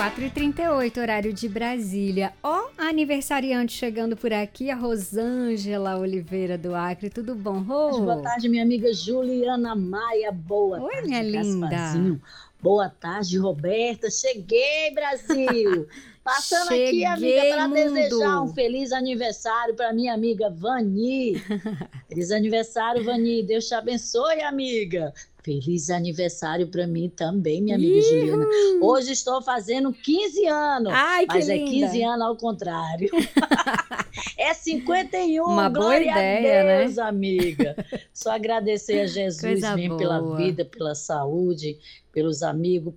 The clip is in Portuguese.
4h38, horário de Brasília. Ó, a aniversariante chegando por aqui, a Rosângela Oliveira do Acre. Tudo bom, Rô? Boa tarde, minha amiga Juliana Maia. Boa Oi, tarde, minha linda. Gasparzinho. Boa tarde, Roberta. Cheguei, Brasil. Passando aqui, amiga, para desejar um feliz aniversário para minha amiga Vani. Feliz aniversário, Vani. Deus te abençoe, amiga. Feliz aniversário para mim também, minha amiga Juliana. Hoje estou fazendo 15 anos. Ai, que mas linda. É 15 anos ao contrário. É 51, Uma boa glória ideia, a Deus, né? amiga. Só agradecer a Jesus Coisa mesmo boa. pela vida, pela saúde, pelos amigos,